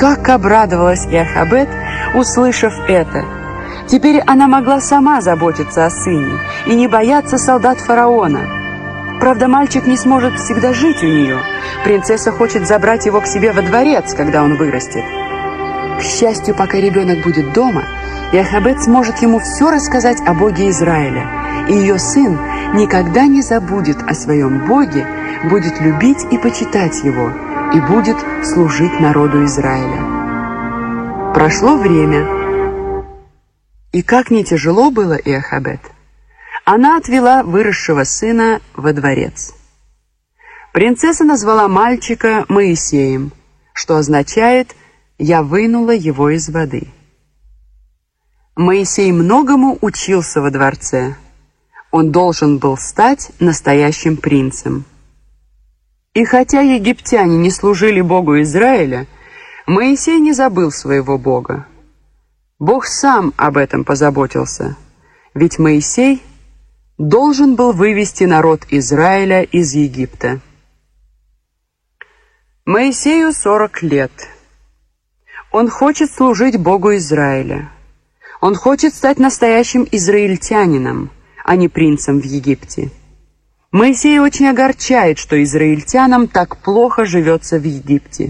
как обрадовалась Иохабед, услышав это! Теперь она могла сама заботиться о сыне и не бояться солдат фараона. Правда, мальчик не сможет всегда жить у нее. Принцесса хочет забрать его к себе во дворец, когда он вырастет. К счастью, пока ребенок будет дома, Иохабед сможет ему все рассказать о Боге Израиля, и ее сын никогда не забудет о своем Боге, будет любить и почитать его, и будет служить народу Израиля. Прошло время, и как не тяжело было Иохабед, она отвела выросшего сына во дворец. Принцесса назвала мальчика Моисеем, что означает «я вынула его из воды». Моисей многому учился во дворце. Он должен был стать настоящим принцем. И хотя египтяне не служили Богу Израиля, Моисей не забыл своего Бога. Бог сам об этом позаботился, ведь Моисей должен был вывести народ Израиля из Египта. Моисею 40 лет. Он хочет служить Богу Израиля. Он хочет стать настоящим израильтянином, а не принцем в Египте. Моисей очень огорчает, что израильтянам так плохо живется в Египте.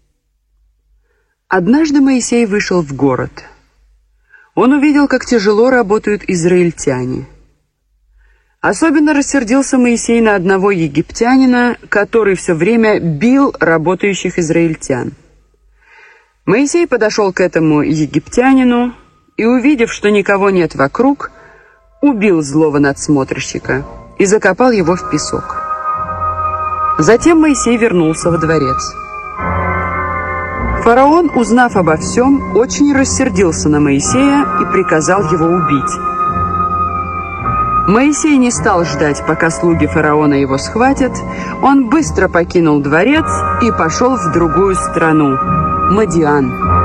Однажды Моисей вышел в город. Он увидел, как тяжело работают израильтяне. Особенно рассердился Моисей на одного египтянина, который все время бил работающих израильтян. Моисей подошел к этому египтянину и, увидев, что никого нет вокруг, убил злого надсмотрщика и закопал его в песок. Затем Моисей вернулся во дворец. Фараон, узнав обо всем, очень рассердился на Моисея и приказал его убить. Моисей не стал ждать, пока слуги фараона его схватят. Он быстро покинул дворец и пошел в другую страну – Мадиан.